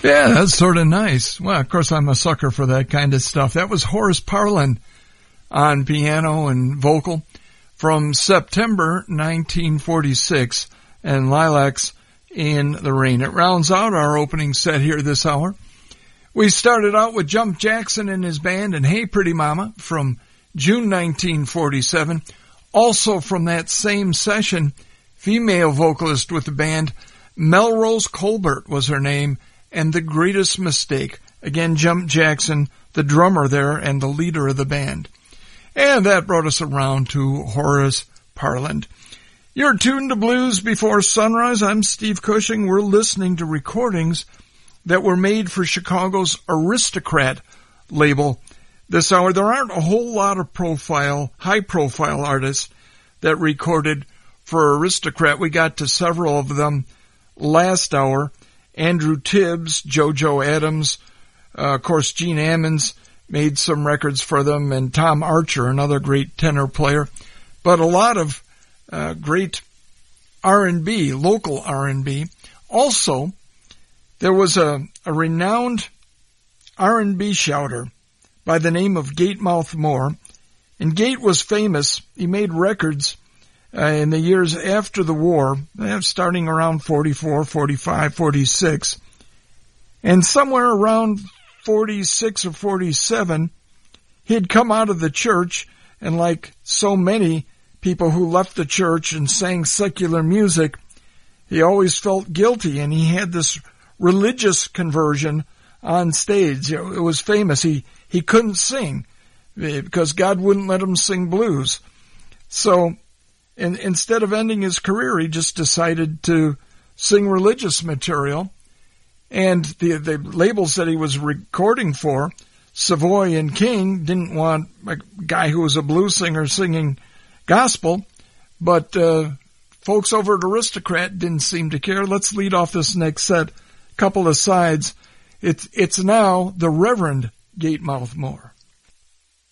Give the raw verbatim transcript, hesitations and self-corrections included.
Yeah, that's sort of nice. Well, of course, I'm a sucker for that kind of stuff. That was Horace Parlan on piano and vocal from September nineteen forty-six, and Lilacs in the Rain. It rounds out our opening set here this hour. We started out with Jump Jackson and his band and Hey Pretty Mama from June nineteen forty-seven. Also from that same session, female vocalist with the band, Melrose Colbert was her name, and The Greatest Mistake. Again, Jump Jackson, the drummer there and the leader of the band. And that brought us around to Horace Parlan. You're tuned to Blues Before Sunrise. I'm Steve Cushing. We're listening to recordings that were made for Chicago's Aristocrat label this hour. There aren't a whole lot of profile, high-profile artists that recorded for Aristocrat. We got to several of them last hour. Andrew Tibbs, JoJo Adams, uh, of course, Gene Ammons made some records for them, and Tom Archer, another great tenor player. But a lot of uh, great R and B, local R and B. Also, there was a, a renowned R and B shouter by the name of Gatemouth Moore. And Gate was famous. He made records uh, in the years after the war, uh, starting around forty-four, forty-five, forty-six. And somewhere around forty-six or forty-seven, he had come out of the church, and like so many people who left the church and sang secular music, he always felt guilty, and he had this religious conversion on stage. It was famous. He he couldn't sing because God wouldn't let him sing blues. So in, instead of ending his career, he just decided to sing religious material. And the the labels that he was recording for, Savoy and King, didn't want a guy who was a blues singer singing gospel, but uh, folks over at Aristocrat didn't seem to care. Let's lead off this next set. Couple of sides. It's it's now the Reverend Gatemouth Moore.